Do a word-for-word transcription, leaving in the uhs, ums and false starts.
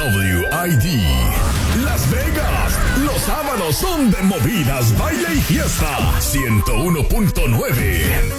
W I D Las Vegas, los sábados son de movidas, baile y fiesta. ciento uno punto nueve